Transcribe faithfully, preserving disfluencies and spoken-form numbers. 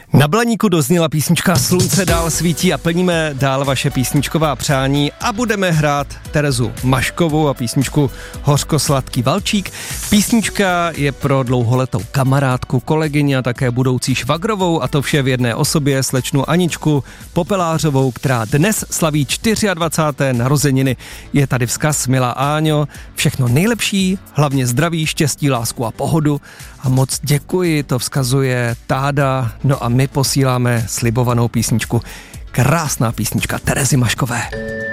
Na Blaníku dozněla písnička Slunce dál svítí a plníme dál vaše písničková přání a budeme hrát Terezu Maškovou a písničku Hořkosladký valčík. Písnička je pro dlouholetou kamarádku, kolegyni a také budoucí švagrovou a to vše v jedné osobě, slečnu Aničku Popelářovou, která dnes slaví dvacáté čtvrté narozeniny. Je tady vzkaz, milá Áňo, všechno nejlepší, hlavně zdraví, štěstí, lásku a pohodu a moc děkuji, to vzkazuje Táda, no a my posíláme slibovanou písničku. Krásná písnička Terezy Maškové.